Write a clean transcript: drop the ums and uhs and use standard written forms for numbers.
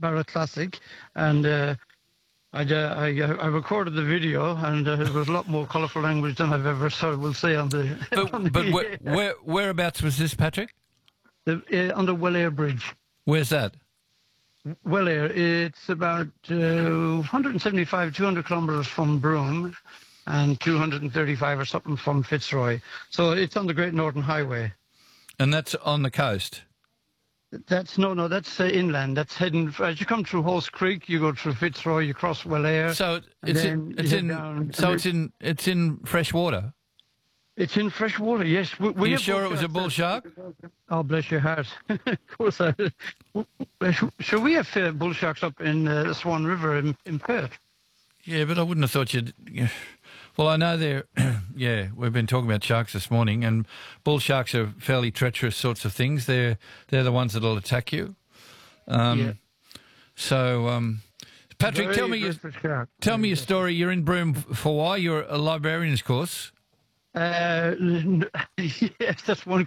Barra Classic, and I recorded the video, and it was a lot more colourful language than I've ever will say on the. But whereabouts was this, Patrick? On the Wellair Bridge. Where's that? Wellair, it's about 175, 200 kilometres from Broome, and 235 or something from Fitzroy. So it's on the Great Northern Highway. And that's on the coast? That's that's inland. That's heading as you come through Horse Creek. You go through Fitzroy. You cross Wellair. So it's in fresh water. It's in fresh water. Yes. Are you sure it was a bull shark? Oh, bless your heart. Of course. Sure, we have bull sharks up in the Swan River in Perth. Yeah, but I wouldn't have thought you'd. Well, I know they're. Yeah, we've been talking about sharks this morning, and bull sharks are fairly treacherous sorts of things. They're the ones that'll attack you. Yeah. So, Patrick, tell me your story. You're in Broome for why? You're a librarian's course. Yes, that's one